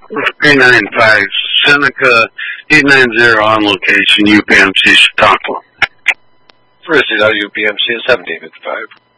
395 Seneca 890 on location, UPMC Chautauqua. First, UPMC is 1755.